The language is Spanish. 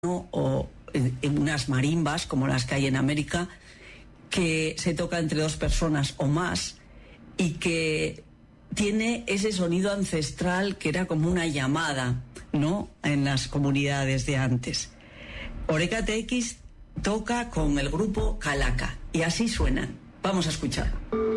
¿no? O en unas marimbas como las que hay en América, que se toca entre dos personas o más y que tiene ese sonido ancestral que era como una llamada, ¿no? En las comunidades de antes. Oreca TX toca con el grupo Calaca y así suena. Vamos a escuchar.